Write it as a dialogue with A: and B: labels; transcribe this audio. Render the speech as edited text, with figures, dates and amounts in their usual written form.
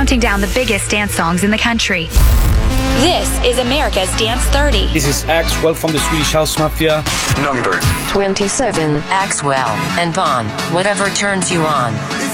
A: counting down the biggest dance songs in the country. This is America's Dance 30.
B: This is Axwell from the Swedish House Mafia.
C: Number
D: 27.
E: Axwell and Bond, whatever turns you on.